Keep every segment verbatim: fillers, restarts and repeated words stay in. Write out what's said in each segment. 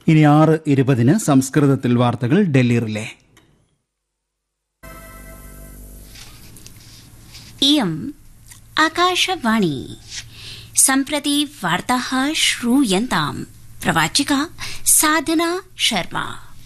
ഇനി ആറ് ഇരുപതിന് സംസ്കൃതത്തിൽ വാർത്തകൾ ഡൽഹി റിലേ. इयम् आकाशवाणी. सम्प्रति वार्ताः श्रूयन्ताम्. प्रवाचिका साधना शर्मा.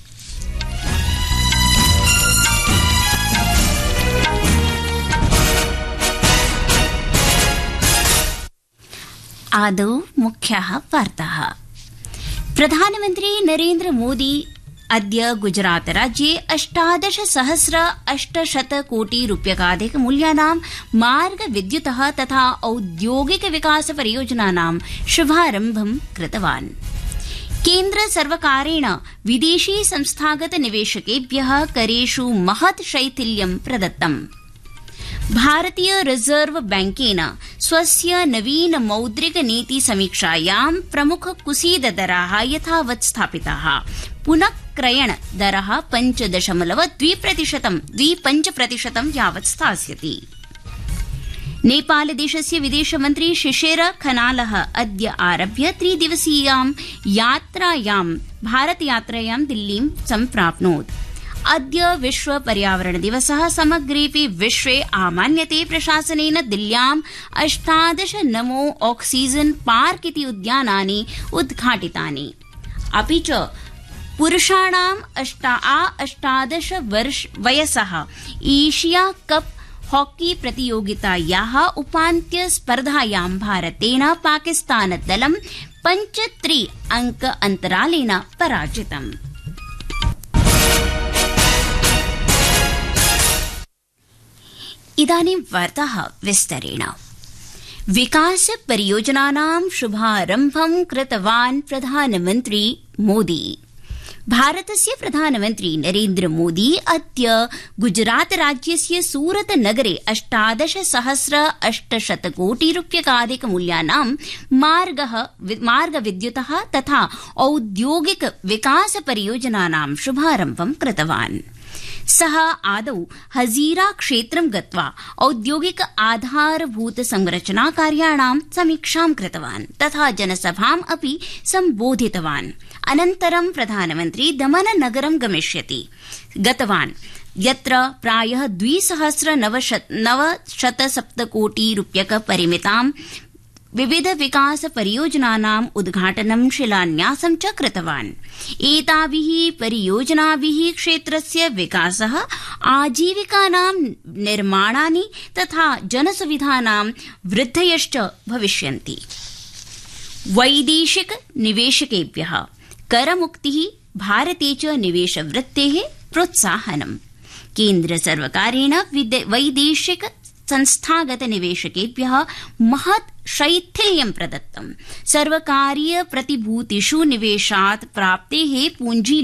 आदौ मुख्याः वार्ताः. प्रधानमन्त्री नरेन्द्र मोदी अद्य गुजरात राज्ये अष्टादश सहस्र अष्टशत कोटि रूप्यकाधिक मूल्यानां मार्ग विद्युत तथा औद्योगिक विकास परियोजनानां शुभारम्भं कृतवान्. केन्द्र सर्वकारेण विदेशी संस्थागत निवेशकेभ्यः करेषु महत् शैथिल्यं प्रदत्तम्. भारतीय रिजर्व बैंकेन स्वस्य नवीन मौद्रिक नीति समीक्षायां प्रमुख कुसीद दराः यथावत् स्थापिताः. पुनः क्रयण दरः पञ्च दशमलव द्वि प्रतिशतं द्विपञ्च प्रतिशतं यावत् स्थास्यति. नेपालदेशस्य विदेशमन्त्री शिशिर खनालः अद्य आरभ्य त्रिदिवसीयां यात्रायां भारतयात्रायां दिल्लीं सम्प्राप्नोत्. अद्य विश्व पर्यावरण दिवसः. समग्रेऽपि विश्वे आमान्यते. प्रशासनेन दिल्ल्याम् अष्टादश नमो ऑक्सीजन पार्क इति उद्यानानि उद्घाटितानि. अपि च पुरुषाणाम् अष्टा आ अष्टादश वर्ष वयसः एशिया कप हॉकी प्रतियोगितायाः उपान्त्य स्पर्धायां भारतेन पाकिस्तान दलं पञ्च त्रि अंक अन्तरालेन पराजितम्. इदानीं वार्ताः विस्तरेण. विकास परियोजनानां शुभारम्भं कृतवान् प्रधानमन्त्री मोदी. भारतस्य प्रधानमन्त्री नरेन्द्र मोदी अद्य गुजरात राज्यस्य सूरत नगरे अष्टादश सहस्र अष्टशत कोटि रूप्यकाधिक मूल्यानां मार्ग विद्युतः तथा औद्योगिक विकास परियोजनानां शुभारम्भं कृतवान्. सः आदौ हजीरा क्षेत्रं गत्वा औद्योगिक आधारभूत संरचना कार्याणां समीक्षां कृतवान् तथा जनसभाम् अपि सम्बोधितवान्. अनन्तरं प्रधानमन्त्री दमन नगरं गमिष्यति गतवान् यत्र प्रायः द्विसहस्र नवशत सप्तकोटि रूप्यक परिमितां विविध विकास परियोजनानाम् उद्घाटनं शिलान्यासं च कृतवान्. एताभिः परियोजनाभिः क्षेत्रस्य विकासः, आजीविकानां निर्माणानि तथा जनसुविधानां वृद्धयश्च भविष्यन्ति. वैदेशिक निवेशकेभ्यः करमुक्तिः, भारते च निवेशवृत्तेः प्रोत्साहनम्. केन्द्र सर्वकारेण वैदेशिक संस्थागत निवेशकेभ्यः महत् शैथिल्यं प्रदत्तम्. सर्वकारीय प्रतिभूतिषु निवेशात् प्राप्तेः पूंजी